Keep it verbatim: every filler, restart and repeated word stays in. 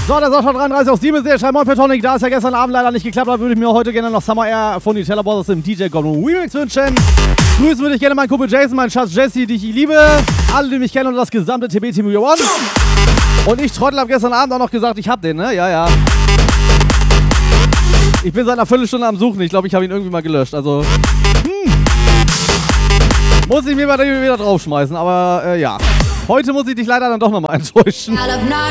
So, der Sascha dreiunddreißig aus Siemens, der schreibt Moin Platonic, da es ja gestern Abend leider nicht geklappt hat, würde ich mir heute gerne noch Summer Air von die Teller Brothers im D J Goblin Remix wünschen. Grüßen würde ich gerne meinen Kumpel Jason, meinen Schatz Jesse, die ich liebe, alle, die mich kennen und das gesamte T B Team One. Und ich, Trottel, habe gestern Abend auch noch gesagt, ich hab den, ne? Ja, ja. Ich bin seit einer Viertelstunde am Suchen, ich glaube, ich habe ihn irgendwie mal gelöscht, also... Hm. Muss ich mir mal wieder draufschmeißen, aber äh, ja. Heute muss ich dich leider dann doch nochmal enttäuschen.